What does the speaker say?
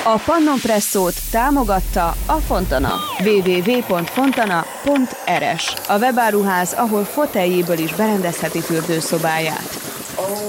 A Pannon Presszót támogatta a Fontana. www.fontana.rs. A webáruház, ahol foteljéből is berendezheti fürdőszobáját.